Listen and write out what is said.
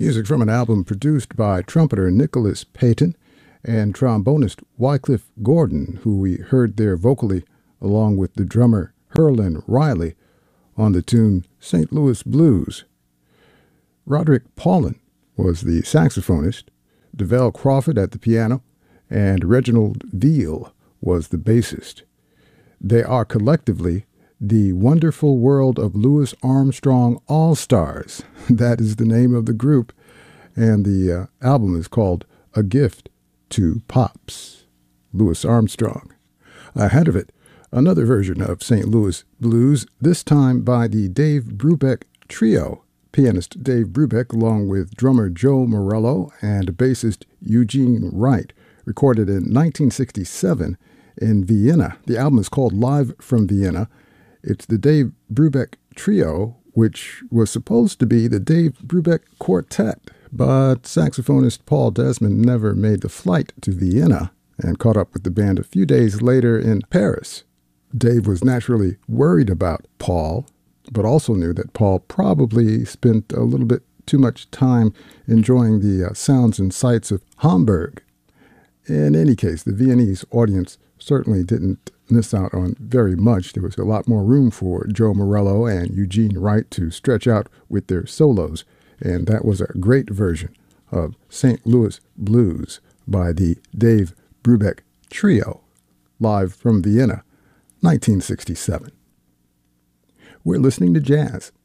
Music from an album produced by trumpeter Nicholas Payton and trombonist Wycliffe Gordon, who we heard there vocally along with the drummer Herlin Riley on the tune St. Louis Blues. Roderick Paulin was the saxophonist, DeVell Crawford at the piano, and Reginald Veal was the bassist. They are collectively the Wonderful World of Louis Armstrong All-Stars. That is the name of the group, and the album is called A Gift to Pops. Louis Armstrong. Ahead of it, another version of St. Louis Blues, this time by the Dave Brubeck Trio. Pianist Dave Brubeck, along with drummer Joe Morello and bassist Eugene Wright, recorded in 1967 in Vienna. The album is called Live from Vienna. It's the Dave Brubeck Trio, which was supposed to be the Dave Brubeck Quartet, but saxophonist Paul Desmond never made the flight to Vienna and caught up with the band a few days later in Paris. Dave was naturally worried about Paul, but also knew that Paul probably spent a little bit too much time enjoying the sounds and sights of Hamburg. In any case, the Viennese audience certainly didn't miss out on very much. There was a lot more room for Joe Morello and Eugene Wright to stretch out with their solos, and that was a great version of St. Louis Blues by the Dave Brubeck Trio, live from Vienna, 1967. We're listening to jazz.